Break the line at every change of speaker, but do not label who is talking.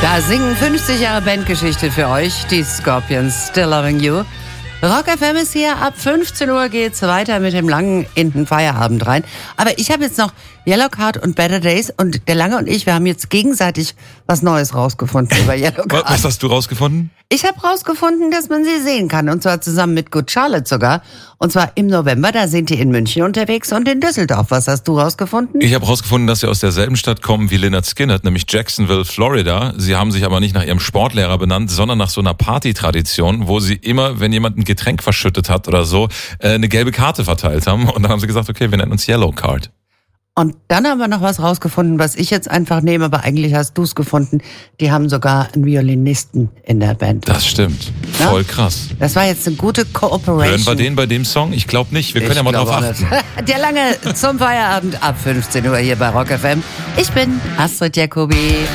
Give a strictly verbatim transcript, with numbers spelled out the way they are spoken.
Da singen fünfzig Jahre Bandgeschichte für euch, die Scorpions, Still Loving You. Rock F M ist hier, ab fünfzehn Uhr geht's weiter mit dem Langen in den Feierabend rein. Aber ich habe jetzt noch Yellowcard und Better Days und der Lange und ich, wir haben jetzt gegenseitig was Neues rausgefunden über Yellowcard.
Was hast du rausgefunden?
Ich habe rausgefunden, dass man sie sehen kann, und zwar zusammen mit Good Charlotte sogar. Und zwar im November, da sind die in München unterwegs und in Düsseldorf. Was hast du rausgefunden?
Ich habe rausgefunden, dass sie aus derselben Stadt kommen wie Lynyrd Skynyrd, nämlich Jacksonville, Florida. Sie haben sich aber nicht nach ihrem Sportlehrer benannt, sondern nach so einer Partytradition, wo sie immer, wenn jemand ein Getränk verschüttet hat oder so, eine gelbe Karte verteilt haben. Und dann haben sie gesagt, okay, wir nennen uns Yellowcard.
Und dann haben wir noch was rausgefunden, was ich jetzt einfach nehme, aber eigentlich hast du es gefunden. Die haben sogar einen Violinisten in der Band.
Das stimmt. Ja? Voll krass.
Das war jetzt eine gute Cooperation.
Hören wir den bei dem Song? Ich glaube nicht. Wir können ich ja mal drauf achten.
Der Lange zum Feierabend ab fünfzehn Uhr hier bei Rock F M. Ich bin Astrid Jacobi.